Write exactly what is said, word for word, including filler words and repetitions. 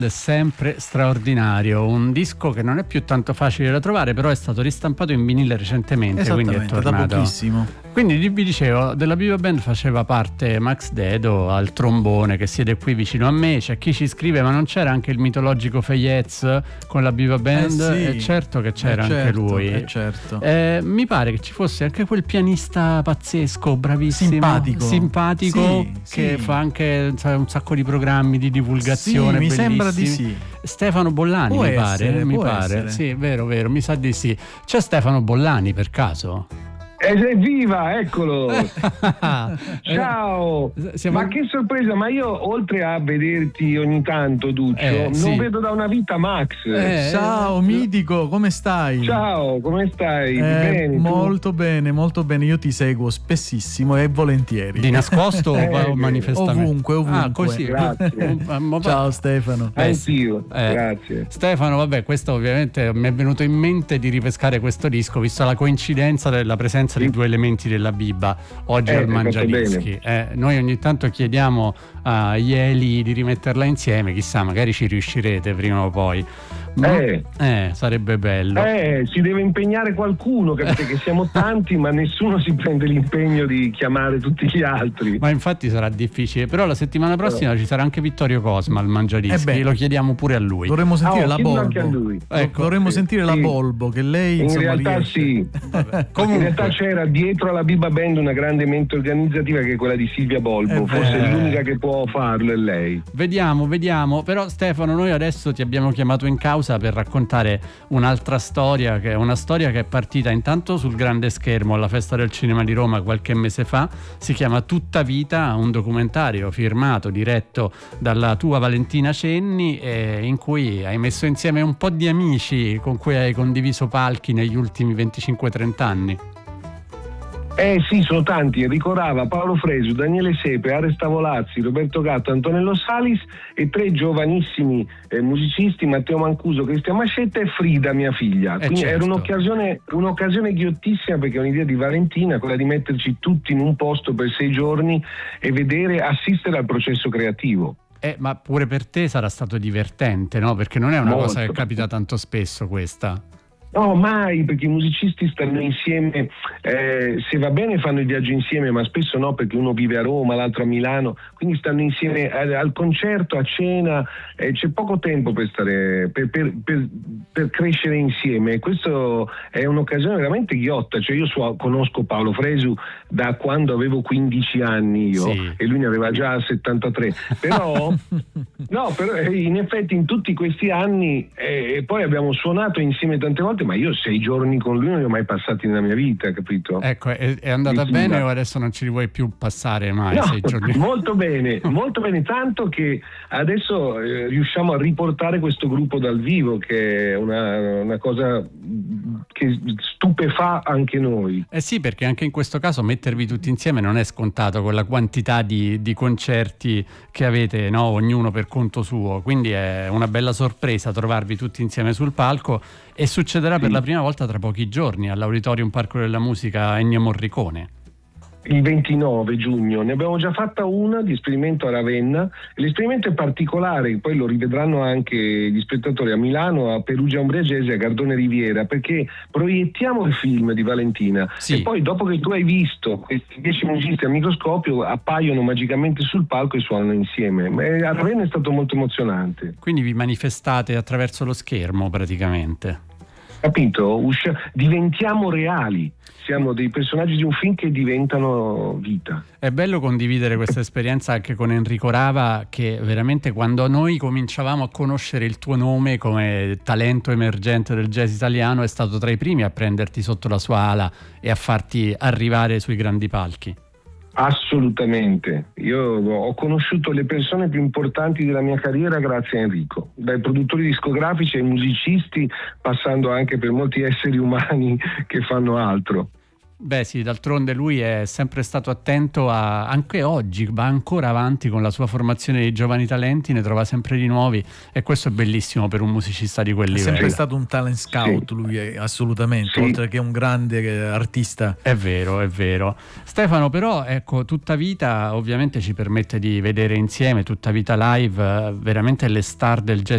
è sempre straordinario, un disco che non è più tanto facile da trovare, però è stato ristampato in vinile recentemente, quindi è tornato da pochissimo. Quindi vi dicevo, della Viva Band faceva parte Max Dedo al trombone, che siede qui vicino a me. C'è chi ci scrive: ma non c'era anche il mitologico Fayez con la Viva Band? Eh sì, e certo che c'era eh certo, anche lui. eh certo. Eh, mi pare che ci fosse anche quel pianista pazzesco, bravissimo, simpatico, simpatico sì, che sì. fa anche sai, un sacco di programmi di divulgazione. Sì, mi bellissimi. sembra di sì. Stefano Bollani, può mi essere, pare, mi può pare. essere. Sì, vero, vero, mi sa di sì. C'è Stefano Bollani per caso? Evviva, eccolo! Ciao! Siamo... Ma che sorpresa, ma io oltre a vederti ogni tanto, Duccio, eh, non sì. vedo da una vita Max. Eh, Ciao mitico, come stai? Ciao, come stai? Eh, Bene, molto tu? bene, molto bene. Io ti seguo spessissimo e volentieri. Di nascosto Eh, o manifestamente? Ovunque, ovunque. Ah, così. Grazie. Ciao Stefano. Eh, Anch'io, eh, grazie. Stefano, vabbè, questo ovviamente mi è venuto in mente di ripescare questo disco, visto la coincidenza della presenza di due elementi della Biba oggi Eh, al hai fatto Mangialischi. Eh, noi ogni tanto chiediamo a Ieli di rimetterla insieme, chissà, magari ci riuscirete prima o poi. Ma, Eh. eh, sarebbe bello. Eh, si deve impegnare qualcuno, capite che siamo tanti, ma nessuno si prende l'impegno di chiamare tutti gli altri. Ma infatti sarà difficile, però la settimana prossima ci sarà anche Vittorio Cosma al Mangialischi, Eh beh, lo chiediamo pure a lui. Dovremmo sentire Ah, la chiedo anche a Bolbo. lui. Ecco, Dovremmo sì, sentire la sì. Bolbo, che lei In insomma realtà riesce. sì. Comunque. In realtà c'era dietro alla Biba Band una grande mente organizzativa che è quella di Silvia Bolbo, Eh forse beh. è l'unica che può farlo, è lei. Vediamo, vediamo. Però Stefano, noi adesso ti abbiamo chiamato in causa per raccontare un'altra storia, che è una storia che è partita intanto sul grande schermo alla Festa del Cinema di Roma qualche mese fa. Si chiama Tutta Vita, un documentario firmato, diretto dalla tua Valentina Cenni, eh, in cui hai messo insieme un po' di amici con cui hai condiviso palchi negli ultimi venticinque trenta anni. Eh sì, sono tanti: Enrico Rava, Paolo Fresu, Daniele Sepe, Ares Tavolazzi, Roberto Gatto, Antonello Salis e tre giovanissimi eh, musicisti, Matteo Mancuso, Cristian Mascetta e Frida, mia figlia. Eh, Quindi certo. era un'occasione, un'occasione ghiottissima, perché è un'idea di Valentina, quella di metterci tutti in un posto per sei giorni e vedere, assistere al processo creativo. Eh, ma pure per te sarà stato divertente, no? Perché non è una Molto. cosa che capita tanto spesso questa. No, mai, perché i musicisti stanno insieme, eh, se va bene fanno il viaggio insieme, ma spesso no, perché uno vive a Roma, l'altro a Milano, quindi stanno insieme al, al concerto, a cena, eh, c'è poco tempo per stare, per, per, per, per crescere insieme. E questo è un'occasione veramente ghiotta. Cioè io so, conosco Paolo Fresu da quando avevo quindici anni io, Sì. e lui ne aveva già settantatré, però no, però in effetti in tutti questi anni eh, e poi abbiamo suonato insieme tante volte, ma io sei giorni con lui non li ho mai passati nella mia vita, capito? Ecco, è, è andata Di bene fila. o adesso non ci vuoi più passare mai? No, sei giorni? molto bene, molto bene, tanto che adesso eh, riusciamo a riportare questo gruppo dal vivo, che è una, una cosa che stupefa anche noi. Eh sì, perché anche in questo caso mettervi tutti insieme non è scontato con la quantità di, di concerti che avete, no? Ognuno per conto suo, quindi è una bella sorpresa trovarvi tutti insieme sul palco, e succederà per la prima volta tra pochi giorni all'Auditorium Parco della Musica Ennio Morricone. Il ventinove giugno ne abbiamo già fatta una di esperimento a Ravenna, e l'esperimento è particolare, poi lo rivedranno anche gli spettatori a Milano, a Perugia Umbriagese e a Gardone Riviera, perché proiettiamo il film di Valentina, Sì. e poi dopo che tu hai visto questi dieci musicisti al microscopio appaiono magicamente sul palco e suonano insieme. Ma a Ravenna è stato molto emozionante. Quindi vi manifestate attraverso lo schermo praticamente. Capito? Usci- diventiamo reali, siamo dei personaggi di un film che diventano vita. È bello condividere questa esperienza anche con Enrico Rava, che veramente quando noi cominciavamo a conoscere il tuo nome come talento emergente del jazz italiano è stato tra i primi a prenderti sotto la sua ala e a farti arrivare sui grandi palchi. Assolutamente, io ho conosciuto le persone più importanti della mia carriera grazie a Enrico, dai produttori discografici ai musicisti, passando anche per molti esseri umani che fanno altro. Beh sì, d'altronde lui è sempre stato attento a, anche oggi va ancora avanti con la sua formazione di giovani talenti, ne trova sempre di nuovi, e questo è bellissimo per un musicista di quel È livello. sempre stato un talent scout, Sì. lui è, assolutamente, Sì. oltre che un grande eh, artista. È vero, è vero. Stefano, però ecco, Tutta Vita ovviamente ci permette di vedere insieme, Tutta Vita live, eh, veramente le star del jazz